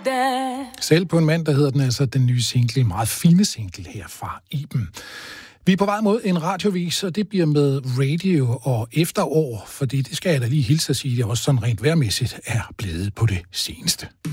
Selv på en mand, der hedder den altså den nye single, en meget fine single her fra Iben. Vi er på vej mod en radiovis, og det bliver med radio og efterår, fordi det skal jeg da lige hilse at sige, det også sådan rent vejrmæssigt er blevet på det seneste.